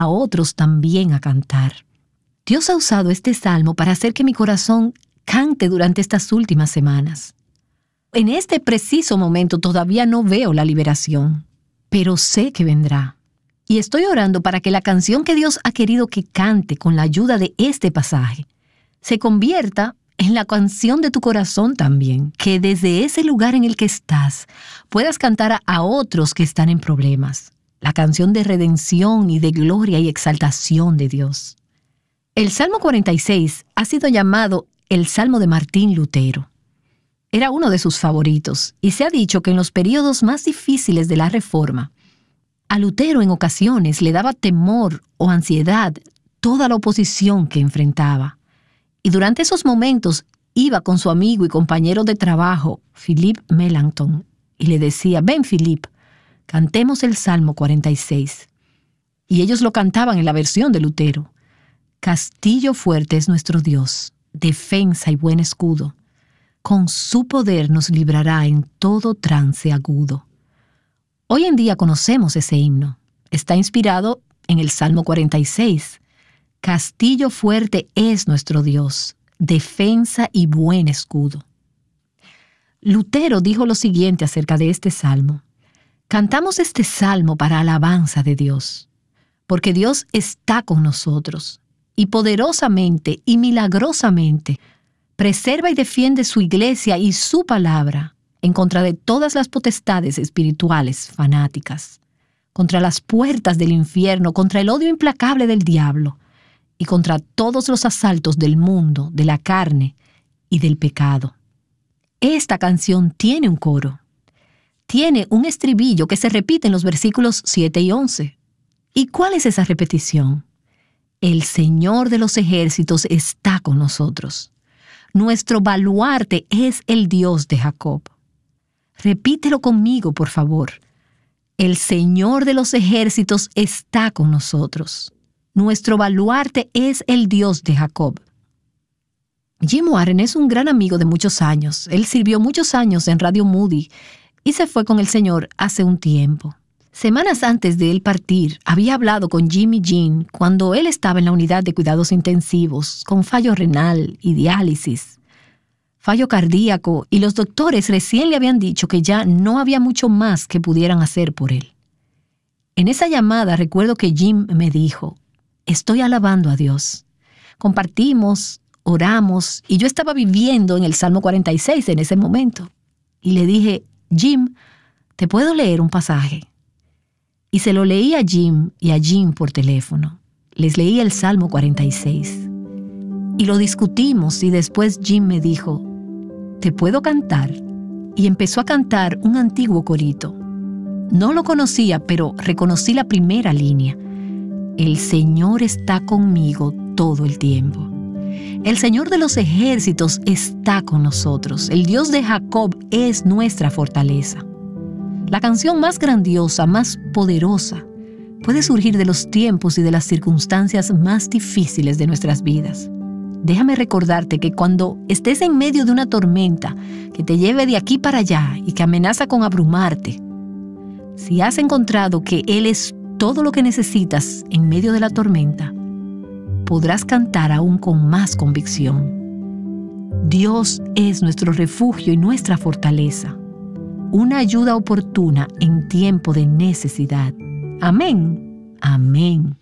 a otros también a cantar. Dios ha usado este salmo para hacer que mi corazón cante durante estas últimas semanas. En este preciso momento todavía no veo la liberación, pero sé que vendrá. Y estoy orando para que la canción que Dios ha querido que cante con la ayuda de este pasaje se convierta en la canción de tu corazón también, que desde ese lugar en el que estás puedas cantar a otros que están en problemas. La canción de redención y de gloria y exaltación de Dios. El Salmo 46 ha sido llamado el Salmo de Martín Lutero. Era uno de sus favoritos y se ha dicho que en los períodos más difíciles de la Reforma, a Lutero en ocasiones le daba temor o ansiedad toda la oposición que enfrentaba. Y durante esos momentos iba con su amigo y compañero de trabajo, Philip Melanchthon, y le decía: «Ven, Philip, cantemos el Salmo 46». Y ellos lo cantaban en la versión de Lutero. «Castillo fuerte es nuestro Dios, defensa y buen escudo. Con su poder nos librará en todo trance agudo». Hoy en día conocemos ese himno. Está inspirado en el Salmo 46. Castillo fuerte es nuestro Dios, defensa y buen escudo. Lutero dijo lo siguiente acerca de este salmo: cantamos este salmo para alabanza de Dios, porque Dios está con nosotros y poderosamente y milagrosamente preserva y defiende su iglesia y su palabra en contra de todas las potestades espirituales fanáticas, contra las puertas del infierno, contra el odio implacable del diablo y contra todos los asaltos del mundo, de la carne y del pecado. Esta canción tiene un coro. Tiene un estribillo que se repite en los versículos 7 y 11. ¿Y cuál es esa repetición? El Señor de los ejércitos está con nosotros. Nuestro baluarte es el Dios de Jacob. Repítelo conmigo, por favor. El Señor de los ejércitos está con nosotros. Nuestro baluarte es el Dios de Jacob. Jim Warren es un gran amigo de muchos años. Él sirvió muchos años en Radio Moody y se fue con el Señor hace un tiempo. Semanas antes de él partir, había hablado con Jimmy Jean cuando él estaba en la unidad de cuidados intensivos, con fallo renal y diálisis, fallo cardíaco, y los doctores recién le habían dicho que ya no había mucho más que pudieran hacer por él. En esa llamada recuerdo que Jim me dijo: «Estoy alabando a Dios». Compartimos, oramos, y yo estaba viviendo en el Salmo 46 en ese momento. Y le dije: «Jim, ¿te puedo leer un pasaje?». Y se lo leí a Jim y a Jim por teléfono. Les leí el Salmo 46. Y lo discutimos y después Jim me dijo: «¿Te puedo cantar?». Y empezó a cantar un antiguo corito. No lo conocía, pero reconocí la primera línea. El Señor está conmigo todo el tiempo. El Señor de los ejércitos está con nosotros. El Dios de Jacob es nuestra fortaleza. La canción más grandiosa, más poderosa, puede surgir de los tiempos y de las circunstancias más difíciles de nuestras vidas. Déjame recordarte que cuando estés en medio de una tormenta que te lleve de aquí para allá y que amenaza con abrumarte, si has encontrado que Él es todo lo que necesitas en medio de la tormenta, podrás cantar aún con más convicción. Dios es nuestro refugio y nuestra fortaleza, una ayuda oportuna en tiempo de necesidad. Amén. Amén.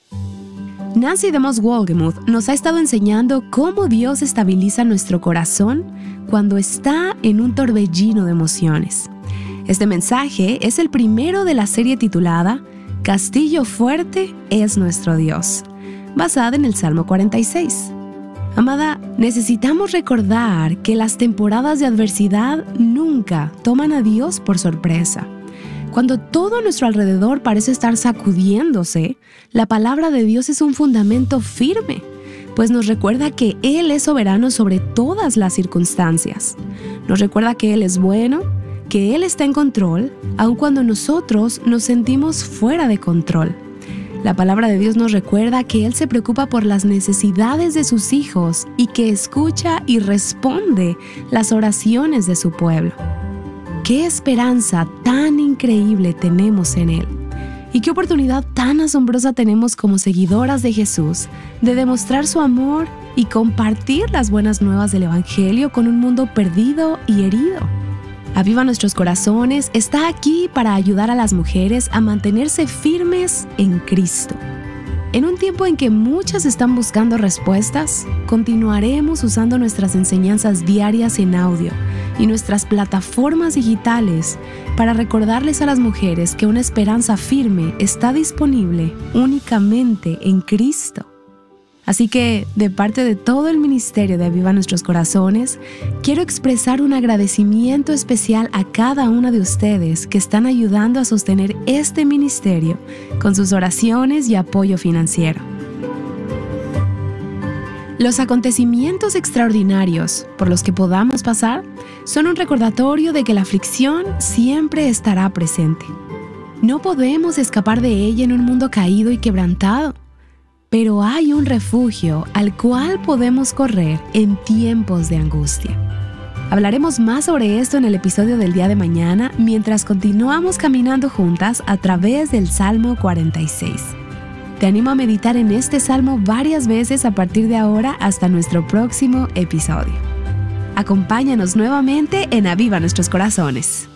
Nancy DeMoss Wolgemuth nos ha estado enseñando cómo Dios estabiliza nuestro corazón cuando está en un torbellino de emociones. Este mensaje es el primero de la serie titulada Castillo fuerte es nuestro Dios, basada en el Salmo 46. Amada, necesitamos recordar que las temporadas de adversidad nunca toman a Dios por sorpresa. Cuando todo a nuestro alrededor parece estar sacudiéndose, la palabra de Dios es un fundamento firme, pues nos recuerda que Él es soberano sobre todas las circunstancias. Nos recuerda que Él es bueno, que Él está en control, aun cuando nosotros nos sentimos fuera de control. La palabra de Dios nos recuerda que Él se preocupa por las necesidades de sus hijos y que escucha y responde las oraciones de su pueblo. ¡Qué esperanza tan increíble tenemos en Él! Y qué oportunidad tan asombrosa tenemos como seguidoras de Jesús de demostrar su amor y compartir las buenas nuevas del Evangelio con un mundo perdido y herido. Aviva Nuestros Corazones está aquí para ayudar a las mujeres a mantenerse firmes en Cristo. En un tiempo en que muchas están buscando respuestas, continuaremos usando nuestras enseñanzas diarias en audio y nuestras plataformas digitales para recordarles a las mujeres que una esperanza firme está disponible únicamente en Cristo. Así que, de parte de todo el ministerio de Aviva Nuestros Corazones, quiero expresar un agradecimiento especial a cada una de ustedes que están ayudando a sostener este ministerio con sus oraciones y apoyo financiero. Los acontecimientos extraordinarios por los que podamos pasar son un recordatorio de que la aflicción siempre estará presente. No podemos escapar de ella en un mundo caído y quebrantado. Pero hay un refugio al cual podemos correr en tiempos de angustia. Hablaremos más sobre esto en el episodio del día de mañana mientras continuamos caminando juntas a través del Salmo 46. Te animo a meditar en este salmo varias veces a partir de ahora hasta nuestro próximo episodio. Acompáñanos nuevamente en Aviva Nuestros Corazones.